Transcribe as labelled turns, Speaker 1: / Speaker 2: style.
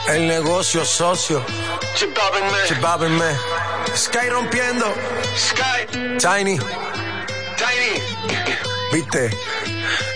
Speaker 1: El negocio socio. Chipábenme. Sky rompiendo.
Speaker 2: Sky.
Speaker 1: Tiny.
Speaker 2: Tiny.
Speaker 1: ¿Viste?